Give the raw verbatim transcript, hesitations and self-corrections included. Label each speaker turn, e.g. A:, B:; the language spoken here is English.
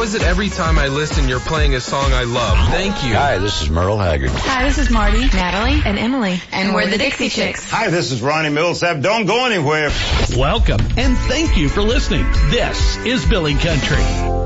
A: is it every time I listen you're playing a song I love? Thank you.
B: Hi, this is Merle Haggard.
C: Hi, this is Marty, Natalie, and Emily. And, and we're, we're the Dixie Chicks.
D: Hi, this is Ronnie Millsap. Don't go anywhere.
E: Welcome, and thank you for listening. This is Billy Country.